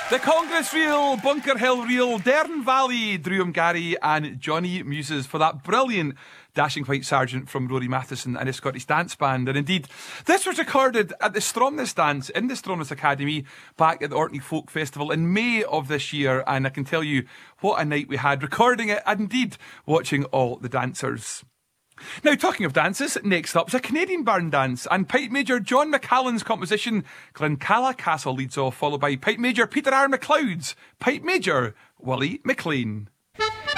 The Congress Reel, Bunker Hill Reel, Dern Valley, Drew Gary and Johnny Muses for that brilliant Dashing White Sergeant from Rory Matheson and his Scottish Dance Band. And indeed, this was recorded at the Stromness Dance in the Stromness Academy back at the Orkney Folk Festival in May of this year. And I can tell you what a night we had recording it and indeed watching all the dancers. Now, talking of dances, next up is a Canadian burn dance, and Pipe Major John McCallan's composition, Glencalla Castle, leads off, followed by Pipe Major Peter R. McLeod's Pipe Major Willie McLean.